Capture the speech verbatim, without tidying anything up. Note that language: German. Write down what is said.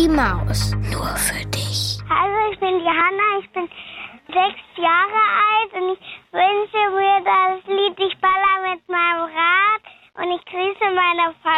Maus. Nur für dich. Hallo, ich bin Johanna, ich bin sechs Jahre alt und ich wünsche mir das Lied Ich baller mit meinem Rad und ich grüße meine